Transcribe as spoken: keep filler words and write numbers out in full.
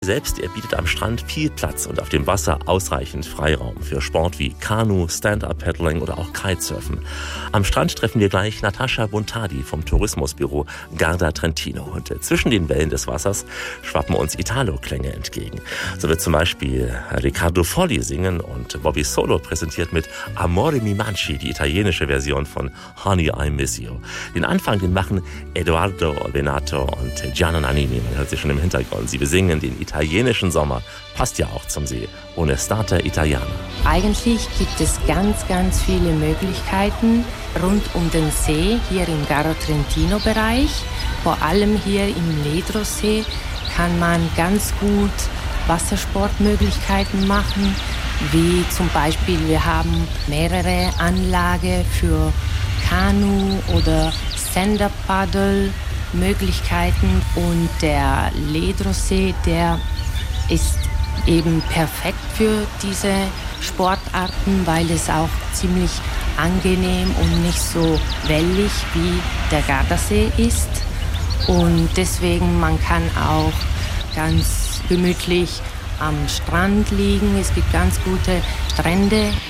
Selbst er bietet am Strand viel Platz und auf dem Wasser ausreichend Freiraum für Sport wie Kanu, Stand-Up-Paddling oder auch Kitesurfen. Am Strand treffen wir gleich Natascha Bontadi vom Tourismusbüro Garda Trentino. Und zwischen den Wellen des Wassers schwappen uns Italo-Klänge entgegen. So wird zum Beispiel Riccardo Folli singen und Bobby Solo präsentiert mit Amore mi manchi die italienische Version von Honey I Miss You. Den Anfang, den machen Edoardo Venato und Gianna Nannini. Man hört sie schon im Hintergrund. Sie besingen den italienischen Sommer, passt ja auch zum See. Un'estate italiana. Eigentlich gibt es ganz, ganz viele Möglichkeiten rund um den See, hier im Garda Trentino-Bereich. Vor allem hier im Ledro-See kann man ganz gut Wassersportmöglichkeiten machen, wie zum Beispiel wir haben mehrere Anlagen für Kanu oder Stand-Up-Paddle Möglichkeiten und der Ledro-See, der ist eben perfekt für diese Sportarten, weil es auch ziemlich angenehm und nicht so wellig wie der Gardasee ist. Und deswegen, man kann auch ganz gemütlich am Strand liegen. Es gibt ganz gute Strände